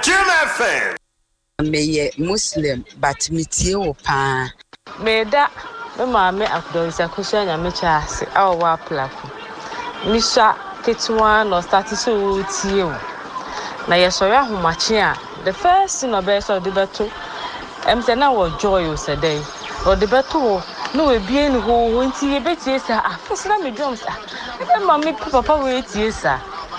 Jim FM. Meye Muslim but mitie wo pa. Meda me maame akudonsa kusha nya me chaase awa plako. Misha ketwa no start so tie wo. Na yesori ahomache a the first thing obe so de beto. Say na wo joy o sedey. O de beto no we bie ni ho nti e betie sa afesina me drums e ma me papa we tie sa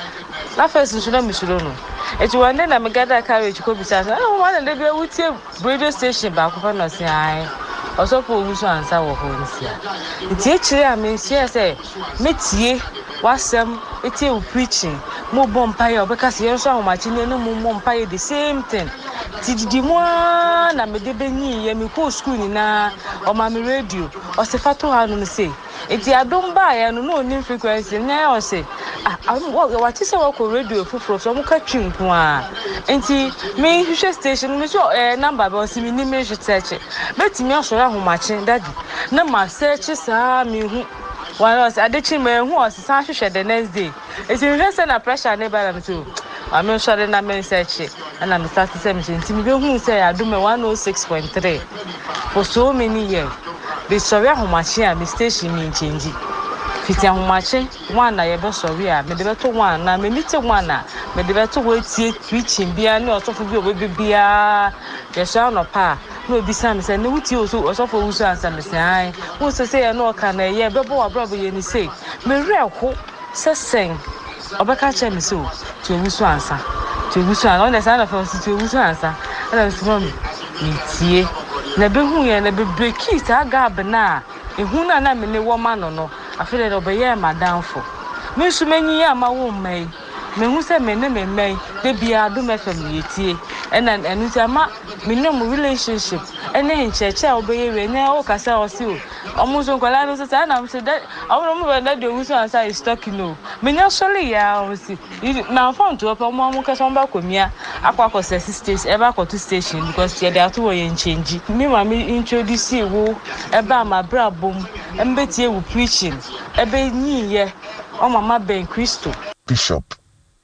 na first nso na me suro no eti one day na me gather carriage ko bisa na o ma na de bia wutie radio station ba ko fa no se ai osofo oguso ansa wo ho nsia nti e kire a me nsia se metie wasem etie u preaching mo bompaye obeka se yenso ahomachi ne no mo bompaye the same thing tididi mo na me de benyi ye me ko school ni na o ma me radio o se fato ha no se eti adom ba ya no no ni frequency na o se what is our radio fufuro so mo ka twinko a enti me hwehwe station me so number ba o se me ni me hwetche betimi osoro ahomachi daddy na ma search sa me hu one was adechi me hu o se san hwehwe the next day eti me hwese na pressure ne ba na me so I'm sure na me search and I'm start to say me enti me hu say adom 106.3 for so many years the sorry ahomachi a me station me change fiti ahomachi one na ye be sorry a me de beto one na me meet one na me de beto we tie preaching bia na osofo bi obe bia ye so no pa no obi sam say ne wuti osofo wusu ansa me say ai wo so say na o ka na ye bebo wa brabo ye ni say me reko sesen obeka che me so to wusu ansa on the side of us to wusu ansa na so me tie na be hu ye na be break it agab na ehu na me ne wo ma no afele no be ye madamfo me su manyi ya ma wo mai me hu se me ne me mai de bia do me fam yetie enu ti ama me ne mo relationship ene ncheche a obeye we ne o kasa o si o omuzo nkwala no so say na me say that awon mo be na de wusu ansa is talking no me nya sole ya o si na phone to opa mo kasa mba komia akwa stage ebe akwa station because ye dey ato ye change me ma me introduce wo ebe amabra bom embetie wo preaching ebe nyiye o mama ben Christo Bishop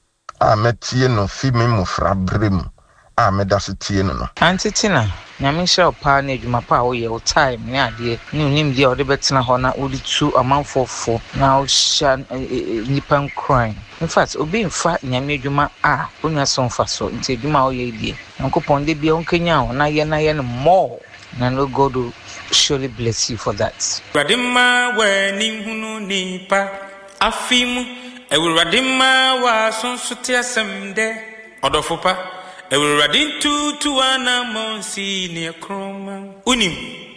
ametie no fi me mofra brem amedasetie no antitina nyame hye pa na adwuma pa wo ye wo time ne ade ne unim dia wo de betena ho na wo di tu amanfofo na wo hya nipan crime in fact obi mfa nyame adwuma onya so mfa so nti adwuma wo ye die nkopon de bia onkenya ho na ye no more na no God will surely bless you for that. Radima we ni hunu nipa afimu ewuradima wa sonsote asemde odofopa ewuradin tu ana monsi ne kroma unim